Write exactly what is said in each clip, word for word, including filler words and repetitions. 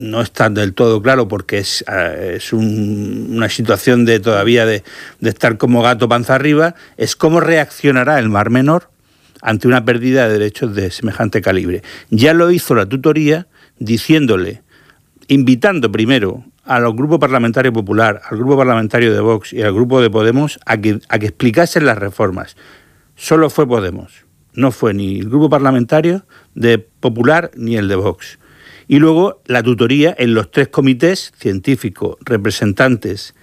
no está del todo claro porque es, es un, una situación de todavía de, de estar como gato panza arriba, es cómo reaccionará el Mar Menor ante una pérdida de derechos de semejante calibre. Ya lo hizo la tutoría diciéndole, invitando primero a los grupos parlamentarios Popular, al grupo parlamentario de Vox y al grupo de Podemos a que, a que explicasen las reformas. Solo fue Podemos, no fue ni el grupo parlamentario de Popular ni el de Vox. Y luego la tutoría en los tres comités científicos, representantes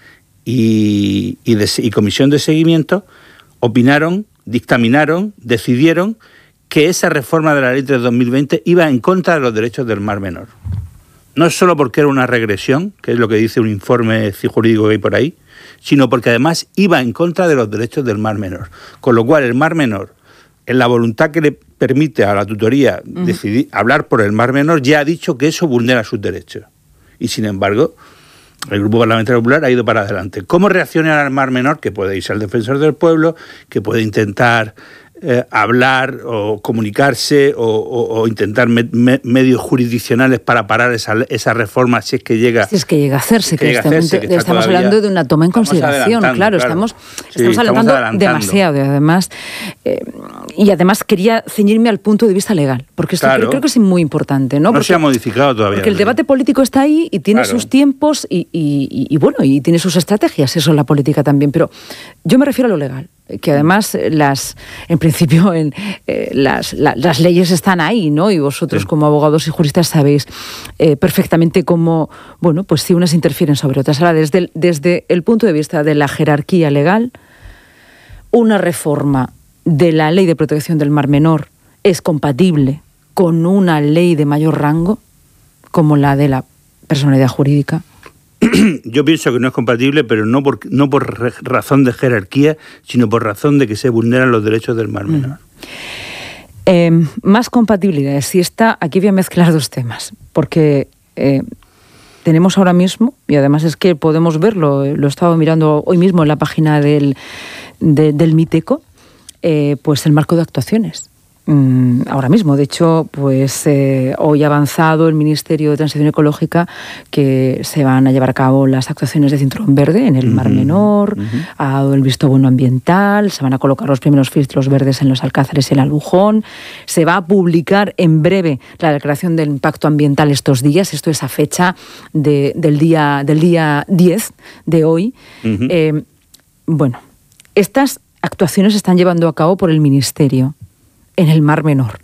y, y, de, y comisión de seguimiento opinaron, dictaminaron, decidieron que esa reforma de la Ley tres barra dos mil veinte iba en contra de los derechos del Mar Menor. No solo porque era una regresión, que es lo que dice un informe jurídico que hay por ahí, sino porque además iba en contra de los derechos del Mar Menor. Con lo cual el Mar Menor, en la voluntad que le permite a la tutoría uh-huh. decidir hablar por el Mar Menor, ya ha dicho que eso vulnera sus derechos. Y sin embargo, el Grupo Parlamentario Popular ha ido para adelante. ¿Cómo reacciona al Mar Menor? Que puede irse al Defensor del Pueblo, que puede intentar eh, hablar o comunicarse o, o, o intentar me, me, medios jurisdiccionales para parar esa, esa reforma si es que llega... Si es que llega a hacerse, que, que, llega a hacerse, que estamos todavía, hablando de una toma en consideración, claro, claro. estamos, Sí, estamos adelantando estamos demasiado y además, eh, y además quería ceñirme al punto de vista legal, porque esto claro. creo, creo que es muy importante, ¿no? No Porque, se ha modificado todavía. Porque el debate político está ahí y tiene claro. sus tiempos y, y, y, y bueno, y tiene sus estrategias, eso es la política también, pero yo me refiero a lo legal, que además las, en principio, en, eh, las, la, las leyes están ahí, ¿no? Y vosotros sí. como abogados y juristas sabéis eh, perfectamente cómo, bueno, pues si unas interfieren sobre otras. Ahora, desde el, desde el punto de vista de la jerarquía legal, una reforma de la Ley de Protección del Mar Menor es compatible con una ley de mayor rango, como la de la personalidad jurídica. Yo pienso que no es compatible, pero no por, no por razón de jerarquía, sino por razón de que se vulneran los derechos del Mar Menor. Mm. Eh, más compatibilidades. Si está, aquí voy a mezclar dos temas, porque eh, tenemos ahora mismo, y además es que podemos verlo, lo he estado mirando hoy mismo en la página del, de, del MITECO, eh, pues el marco de actuaciones. Ahora mismo, de hecho, pues eh, hoy ha avanzado el Ministerio de Transición Ecológica que se van a llevar a cabo las actuaciones de cinturón verde en el uh-huh, Mar Menor, uh-huh. ha dado el visto bueno ambiental, se van a colocar los primeros filtros verdes en los Alcázares y el Albujón, se va a publicar en breve la declaración del impacto ambiental estos días, esto es a fecha de, del, día, del día diez de hoy. Uh-huh. Eh, bueno, estas actuaciones se están llevando a cabo por el Ministerio en el Mar Menor.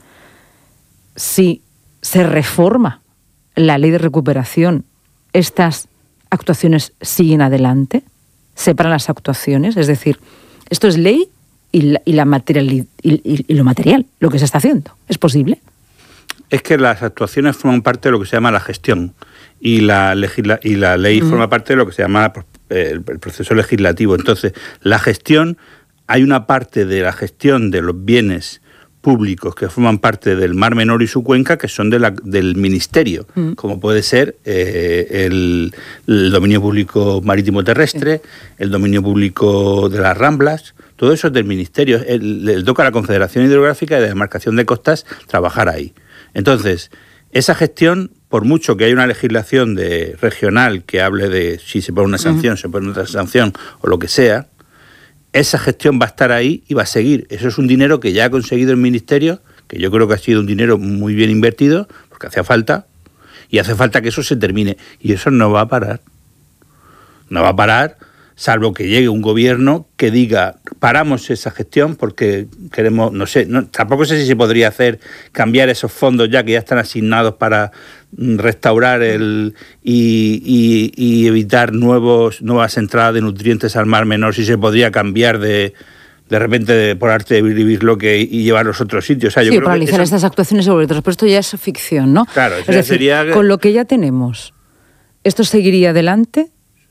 Si se reforma la ley de recuperación, ¿estas actuaciones siguen adelante? ¿Separan las actuaciones? Es decir, esto es ley y, la, y, la material, y, y, y lo material, lo que se está haciendo. ¿Es posible? Es que las actuaciones forman parte de lo que se llama la gestión y la, legisla, y la ley mm. forma parte de lo que se llama el, el proceso legislativo. Entonces, la gestión, hay una parte de la gestión de los bienes públicos que forman parte del Mar Menor y su cuenca que son de la, del Ministerio, mm. como puede ser eh, el, el dominio público marítimo terrestre, sí. el dominio público de las Ramblas, todo eso es del Ministerio. Le toca a la Confederación Hidrográfica y de Demarcación de Costas trabajar ahí. Entonces, esa gestión, por mucho que haya una legislación de regional que hable de si se pone una sanción, mm. se pone otra sanción o lo que sea, esa gestión va a estar ahí y va a seguir. Eso es un dinero que ya ha conseguido el Ministerio, que yo creo que ha sido un dinero muy bien invertido, porque hacía falta, y hace falta que eso se termine. Y eso no va a parar. No va a parar, salvo que llegue un gobierno que diga, paramos esa gestión porque queremos, no sé, no, tampoco sé si se podría hacer, cambiar esos fondos ya que ya están asignados para restaurar el y, y, y evitar nuevos nuevas entradas de nutrientes al Mar Menor, si se podría cambiar de de repente de, por arte de vivir lo que y llevarlos a otros sitios. O sea, yo sí, creo paralizar que eso, estas actuaciones sobre otros, pero esto ya es ficción, ¿no? Claro, es decir, sería con lo que ya tenemos, esto seguiría adelante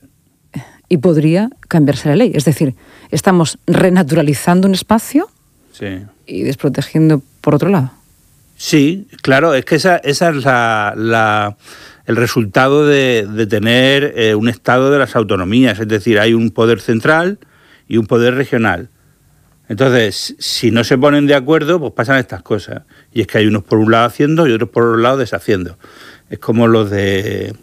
y podría cambiarse la ley. Es decir, estamos renaturalizando un espacio sí. y desprotegiendo por otro lado. Sí, claro, es que esa, esa es la, la, el resultado de, de tener eh, un estado de las autonomías, es decir, hay un poder central y un poder regional. Entonces, si no se ponen de acuerdo, pues pasan estas cosas. Y es que hay unos por un lado haciendo y otros por otro lado deshaciendo. Es como los de